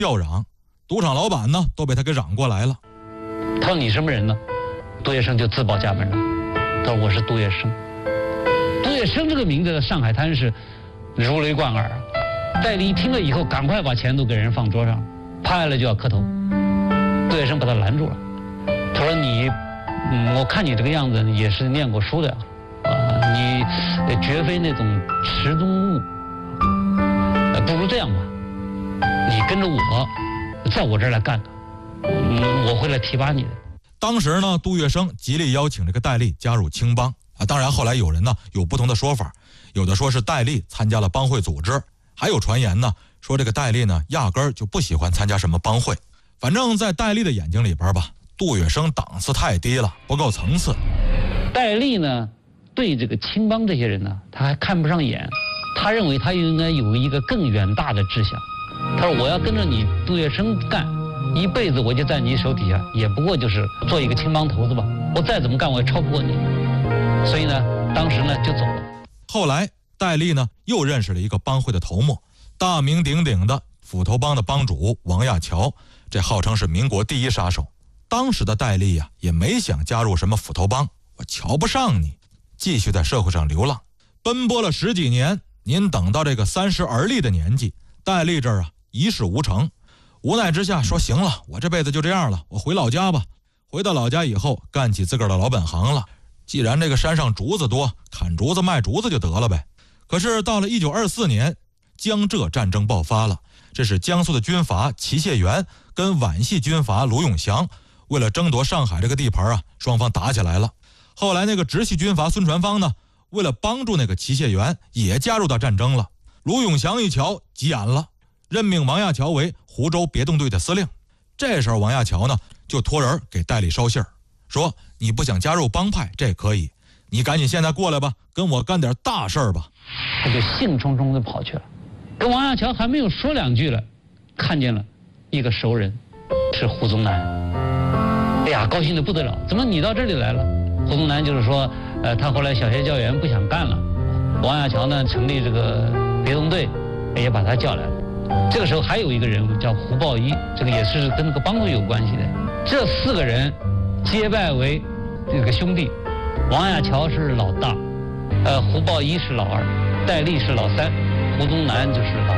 吊嚷，赌场老板呢都被他给嚷过来了。 他说你什么人呢？杜月笙就自报家门了，他说我是杜月笙。杜月笙这个名字在上海滩是如雷贯耳啊。戴笠一听了以后，赶快把钱都给人放桌上，趴下来就要磕头。杜月笙把他拦住了，他说你，我看你这个样子也是念过书的你绝非那种池中物，不如这样吧，你跟着我，在我这儿来干我会来提拔你的。 当时呢，杜月笙极力邀请这个戴笠加入青帮啊。当然后来有人呢有不同的说法，有的说是戴笠参加了帮会组织，还有传言呢说这个戴笠呢压根儿就不喜欢参加什么帮会。反正在戴笠的眼睛里边吧，杜月笙档次太低了，不够层次。 戴笠呢对这个青帮这些人呢他还看不上眼，他认为他应该有一个更远大的志向。他说我要跟着你杜月笙干一辈子，我就在你手底下，也不过就是做一个青帮头子吧，我再怎么干我也超不过你。所以呢当时呢就走了。 后来戴笠呢又认识了一个帮会的头目，大名鼎鼎的斧头帮的帮主王亚樵，这号称是民国第一杀手。当时的戴笠呀也没想加入什么斧头帮，我瞧不上你，继续在社会上流浪，奔波了10几年。您等到这个30而立的年纪，戴笠这儿一事无成，无奈之下说行了，我这辈子就这样了，我回老家吧。回到老家以后，干起自个儿的老本行了。既然这个山上竹子多，砍竹子卖竹子就得了呗。可是到了1924年，江浙战争爆发了，这是江苏的军阀祁谢元跟皖系军阀卢永祥为了争夺上海这个地盘双方打起来了。后来那个直系军阀孙传芳呢，为了帮助那个祁谢元也加入到战争了。卢永祥一瞧急眼了，任命王亚樵为湖州别动队的司令。这时候王亚樵呢就托人给戴笠捎信儿，说你不想加入帮派这可以，你赶紧现在过来吧，跟我干点大事儿吧。 他就兴冲冲地跑去了，跟王亚樵还没有说2句了，看见了一个熟人，是胡宗南。哎呀，高兴得不得了，怎么你到这里来了？胡宗南就是说他后来小学教员不想干了，王亚樵呢成立这个别动队，也把他叫来了。这个时候还有一个人物叫胡豹一，这个也是跟那个帮会有关系的。这4个人结拜为这个兄弟，王亚樵是老大，胡豹一是老2，戴笠是老3，胡宗南就是老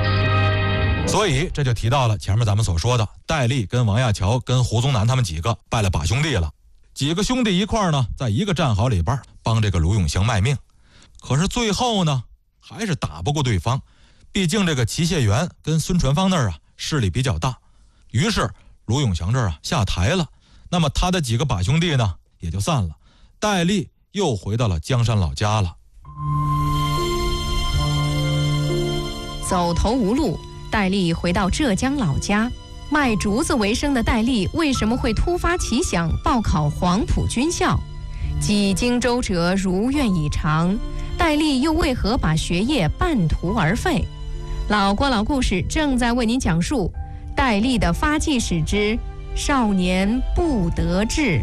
4。 所以这就提到了前面咱们所说的，戴笠跟王亚樵跟胡宗南他们几个拜了把兄弟了。几个兄弟一块呢，在一个战壕里边帮这个卢永祥卖命。可是最后呢，还是打不过对方。毕竟这个祁谢元跟孙传芳那儿势力比较大，于是卢永祥这儿下台了。那么他的几个把兄弟呢也就散了，戴笠又回到了江山老家了。 走投无路，戴笠回到浙江老家。卖竹子为生的戴笠为什么会突发奇想报考黄埔军校？几经周折，如愿以偿，戴笠又为何把学业半途而废？老郭老故事正在为您讲述戴笠的发迹史之少年不得志。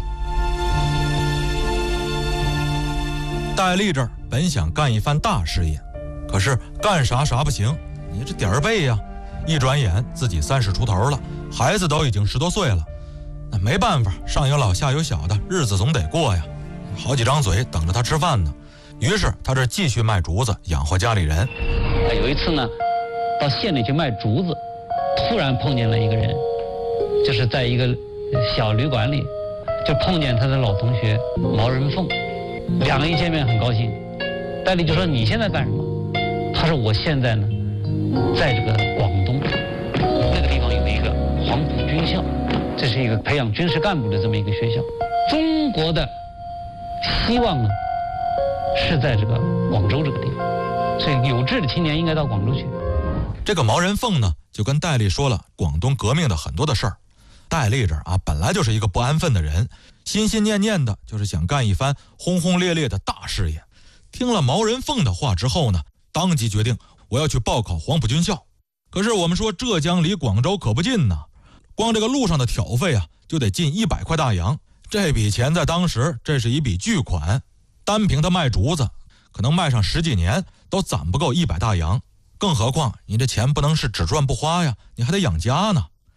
戴笠这儿本想干一番大事业，可是干啥不行，你这点儿背呀。一转眼自己30出头了，孩子都已经10多岁了，那没办法，上有老下有小的，日子总得过呀，好几张嘴等着他吃饭呢。于是他这继续卖竹子养活家里人。 有一次呢，到县里去卖竹子，突然碰见了一个人，就是在一个小旅馆里，就碰见他的老同学毛人凤，两个一见面很高兴。戴笠就说你现在干什么？他说我现在呢在这个广东那个地方有一个黄埔军校，这是一个培养军事干部的这么一个学校。中国的希望呢是在这个广州这个地方，所以有志的青年应该到广州去。 这个毛人凤呢就跟戴笠说了广东革命的很多的事儿。戴笠这儿本来就是一个不安分的人，心心念念的就是想干一番轰轰烈烈的大事业。听了毛人凤的话之后呢，当即决定我要去报考黄埔军校。可是我们说浙江离广州可不近呢，光这个路上的挑费就得近100块大洋，这笔钱在当时这是一笔巨款，单凭他卖竹子可能卖上10几年都攒不够100大洋，更何况你这钱不能是只赚不花呀，你还得养家呢。